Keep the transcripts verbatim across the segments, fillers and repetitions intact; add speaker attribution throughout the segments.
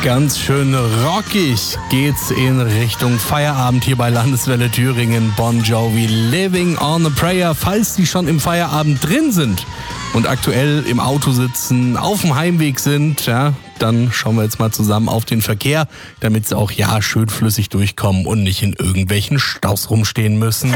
Speaker 1: Ganz schön rockig geht's in Richtung Feierabend hier bei Landeswelle Thüringen. Bon Jovi, Living on a Prayer. Falls die schon im Feierabend drin sind und aktuell im Auto sitzen, auf dem Heimweg sind, ja, dann schauen wir jetzt mal zusammen auf den Verkehr, damit sie auch ja schön flüssig durchkommen und nicht in irgendwelchen Staus rumstehen müssen.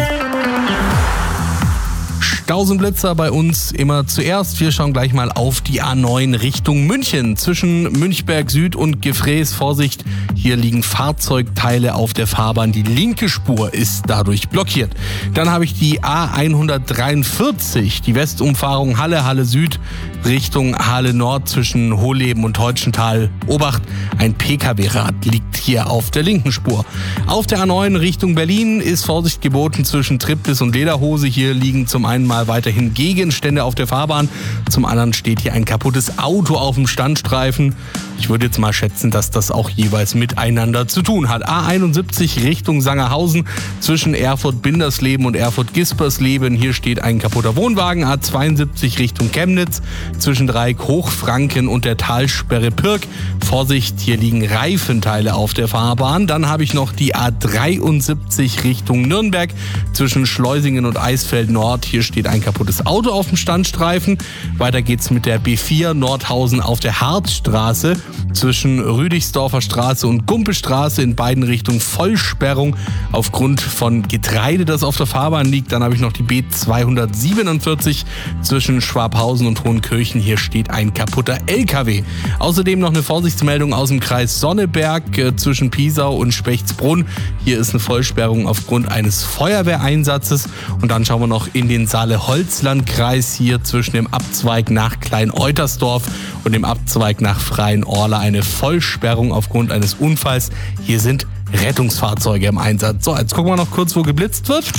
Speaker 1: Staus und Blitzer bei uns immer zuerst. Wir schauen gleich mal auf die A neun Richtung München. Zwischen Münchberg Süd und Gefräß, Vorsicht, hier liegen Fahrzeugteile auf der Fahrbahn. Die linke Spur ist dadurch blockiert. Dann habe ich die A hundertdreiundvierzig, die Westumfahrung Halle, Halle Süd Richtung Halle Nord zwischen Hohleben und Teutschenthal. Obacht, ein P K W-Rad liegt hier auf der linken Spur. Auf der A neun Richtung Berlin ist Vorsicht geboten zwischen Triptis und Lederhose. Hier liegen zum einen mal weiterhin Gegenstände auf der Fahrbahn, zum anderen steht hier ein kaputtes Auto auf dem Standstreifen. Ich würde jetzt mal schätzen, dass das auch jeweils miteinander zu tun hat. A einundsiebzig Richtung Sangerhausen zwischen Erfurt-Bindersleben und Erfurt-Gispersleben. Hier steht ein kaputter Wohnwagen. A zweiundsiebzig Richtung Chemnitz zwischen Dreieck Hochfranken und der Talsperre Pirk. Vorsicht, hier liegen Reifenteile auf der Fahrbahn. Dann habe ich noch die A dreiundsiebzig Richtung Nürnberg zwischen Schleusingen und Eisfeld Nord. Hier steht ein kaputtes Auto auf dem Standstreifen. Weiter geht's mit der B vier Nordhausen auf der Harzstraße zwischen Rüdigsdorfer Straße und Gumpelstraße, in beiden Richtungen Vollsperrung aufgrund von Getreide, das auf der Fahrbahn liegt. Dann habe ich noch die B zweihundertsiebenundvierzig zwischen Schwabhausen und Hohenkirchen. Hier steht ein kaputter L K W. Außerdem noch eine Vorsichtsmeldung aus dem Kreis Sonneberg äh, zwischen Piesau und Spechtsbrunn. Hier ist eine Vollsperrung aufgrund eines Feuerwehreinsatzes. Und dann schauen wir noch in den Saale-Holzland-Kreis, hier zwischen dem Abzweig nach Klein-Eutersdorf und dem Abzweig nach Freien-Orla eine Vollsperrung aufgrund eines Unfalls. Hier sind Rettungsfahrzeuge im Einsatz. So, jetzt gucken wir noch kurz, wo geblitzt wird.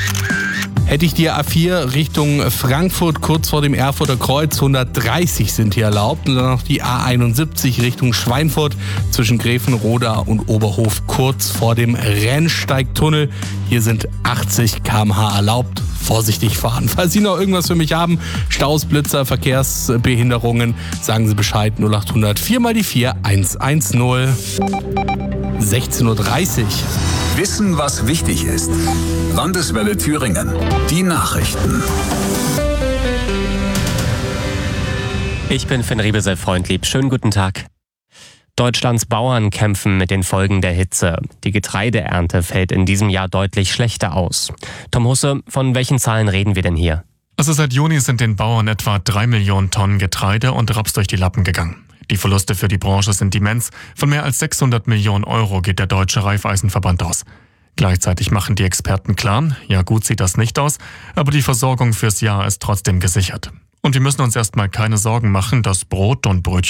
Speaker 1: Hätte ich die A vier Richtung Frankfurt kurz vor dem Erfurter Kreuz, hundertdreißig sind hier erlaubt. Und dann noch die A einundsiebzig Richtung Schweinfurt zwischen Gräfenroda und Oberhof kurz vor dem Rennsteigtunnel. Hier sind achtzig Kilometer pro Stunde erlaubt. Vorsichtig fahren. Falls Sie noch irgendwas für mich haben, Staus, Blitzer, Verkehrsbehinderungen, sagen Sie Bescheid. null achthundert vier mal die vier eins eins null. sechzehn Uhr dreißig.
Speaker 2: Wissen, was wichtig ist. Landeswelle Thüringen. Die Nachrichten.
Speaker 3: Ich bin Finn Riebesel-Freundlieb. Schönen guten Tag. Deutschlands Bauern kämpfen mit den Folgen der Hitze. Die Getreideernte fällt in diesem Jahr deutlich schlechter aus. Tom Husse, von welchen Zahlen reden wir denn hier?
Speaker 4: Also seit Juni sind den Bauern etwa drei Millionen Tonnen Getreide und Raps durch die Lappen gegangen. Die Verluste für die Branche sind immens. Von mehr als sechshundert Millionen Euro geht der Deutsche Raiffeisenverband aus. Gleichzeitig machen die Experten klar, ja gut sieht das nicht aus, aber die Versorgung fürs Jahr ist trotzdem gesichert. Und wir müssen uns erstmal keine Sorgen machen, dass Brot und Brötchen